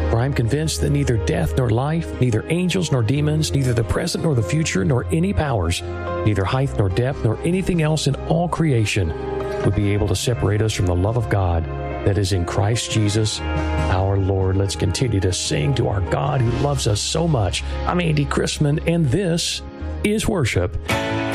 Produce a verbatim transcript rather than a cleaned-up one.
For I am convinced that neither death nor life, neither angels nor demons, neither the present nor the future, nor any powers, neither height nor depth, nor anything else in all creation would be able to separate us from the love of God that is in Christ Jesus our Lord. Let's continue to sing to our God who loves us so much. I'm Andy Chrisman, and this is Worship